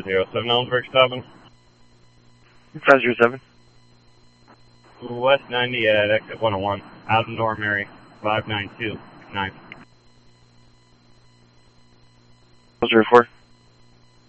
507 Ellenberg stopping. 507. West 90 at exit 101. Out in Door Mary, 592. 9. 04.